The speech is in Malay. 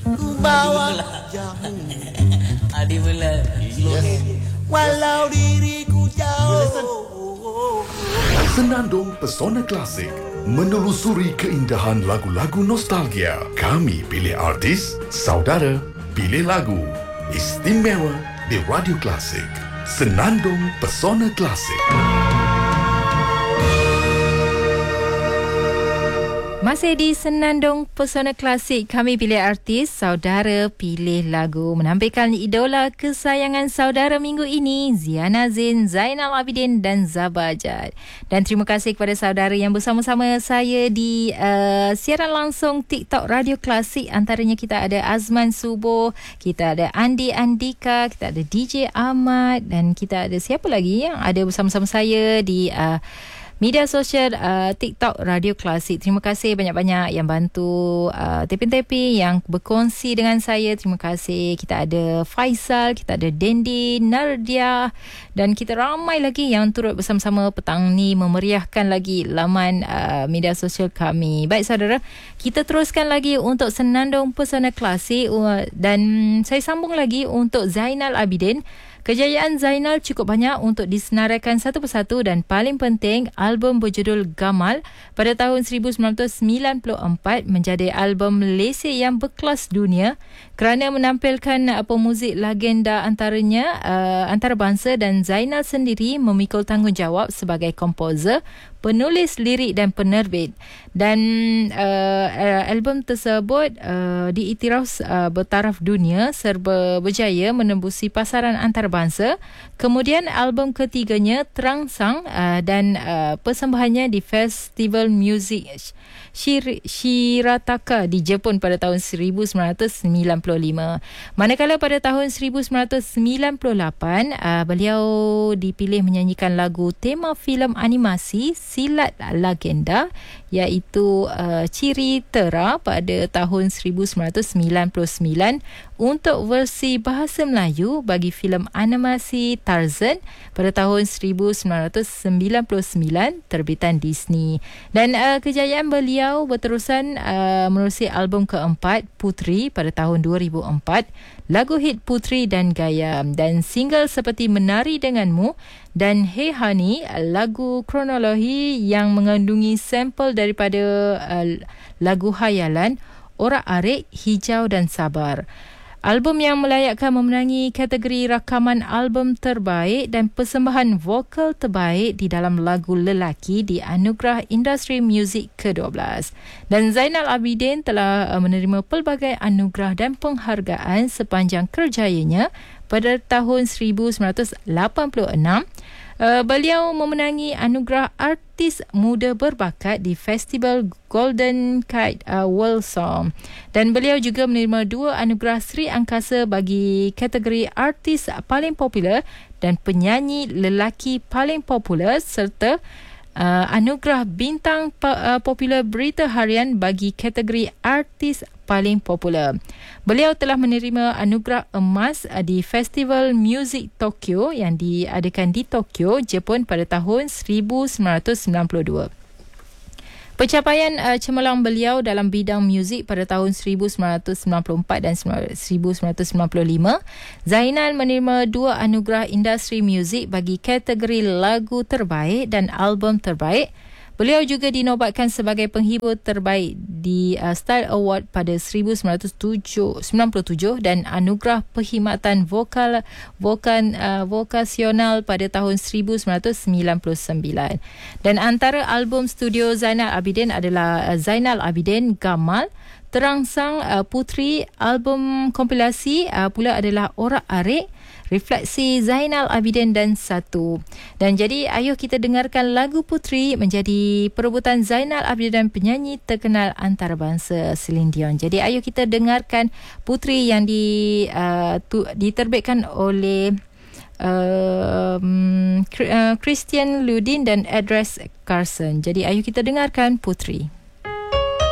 bawa jamu. Adi pula. Walau diriku jauh. Senandung Pesona Klasik menelusuri keindahan lagu-lagu nostalgia. Kami pilih artis, saudara, pilih lagu. Istimewa di Radio Klasik. Senandung Pesona Klasik. Masih di Senandung Pesona Klasik, kami pilih artis, saudara pilih lagu. Menampilkan idola kesayangan saudara minggu ini, Ziana Zain, Zainal Abidin dan Zaba Jad. Dan terima kasih kepada saudara yang bersama-sama saya di siaran langsung TikTok Radio Klasik. Antaranya kita ada Azman Subuh, kita ada Andi Andika, kita ada DJ Ahmad dan kita ada siapa lagi yang ada bersama-sama saya di media sosial TikTok Radio Klasik. Terima kasih banyak-banyak yang bantu taping-taping, yang berkongsi dengan saya. Terima kasih. Kita ada Faisal, kita ada Dendi, Nardia dan kita ramai lagi yang turut bersama-sama petang ni memeriahkan lagi laman media sosial kami. Baik saudara, kita teruskan lagi untuk Senandung Pesona Klasik dan saya sambung lagi untuk Zainal Abidin. Kejayaan Zainal cukup banyak untuk disenaraikan satu persatu dan paling penting, album berjudul Gamal pada tahun 1994 menjadi album Malaysia yang berkelas dunia kerana menampilkan pemuzik legenda antarabangsa dan Zainal sendiri memikul tanggungjawab sebagai komposer, penulis lirik dan penerbit. Dan album tersebut diiktiraf bertaraf dunia serba berjaya menembusi pasaran antarabangsa. Kemudian album ketiganya terangsang dan persembahannya di Festival Music Shirataka di Jepun pada tahun 1995. Manakala pada tahun 1998 beliau dipilih menyanyikan lagu tema filem animasi Silat Legenda iaitu Ciri Tera pada tahun 1999 untuk versi bahasa Melayu bagi filem animasi Tarzan pada tahun 1999 terbitan Disney. Dan kejayaan beliau berterusan menerusi album keempat Putri pada tahun 2004, lagu hit Putri dan Gaya dan single seperti Menari Denganmu dan Hey Honey, lagu kronologi yang mengandungi sampel daripada lagu hayalan Orak Arik, Hijau dan Sabar. Album yang melayakkan memenangi kategori rakaman album terbaik dan persembahan vokal terbaik di dalam lagu lelaki di Anugerah Industri Muzik ke-12. Dan Zainal Abidin telah menerima pelbagai anugerah dan penghargaan sepanjang kerjayanya. Pada tahun 1986, beliau memenangi anugerah artis muda berbakat di Festival Golden Kite World Song dan beliau juga menerima 2 anugerah Sri Angkasa bagi kategori artis paling popular dan penyanyi lelaki paling popular serta anugerah bintang popular berita harian bagi kategori artis paling popular. Beliau telah menerima anugerah emas di Festival Music Tokyo yang diadakan di Tokyo, Jepun pada tahun 1992. Pencapaian cemerlang beliau dalam bidang muzik pada tahun 1994 dan 1995, Zainal menerima 2 anugerah industri muzik bagi kategori lagu terbaik dan album terbaik. Beliau juga dinobatkan sebagai penghibur terbaik di Style Award pada 1997 dan anugerah perkhidmatan vokasional pada tahun 1999. Dan antara album studio Zainal Abidin adalah Zainal Abidin Gamal, terangsang Putri, album kompilasi pula adalah Orak Arik, Refleksi Zainal Abidin dan Satu. Dan jadi ayuh kita dengarkan lagu Putri menjadi perebutan Zainal Abidin dan penyanyi terkenal antarabangsa Celine Dion. Jadi ayuh kita dengarkan Putri yang diterbitkan oleh Christian Ludin dan Edris Carson. Jadi ayuh kita dengarkan Putri.